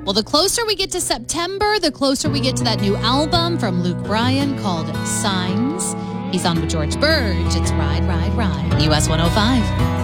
Well, the closer we get to September, the closer we get to that new album from Luke Bryan called Signs. He's on with George Burge. It's Ride, Ride, Ride. US 105.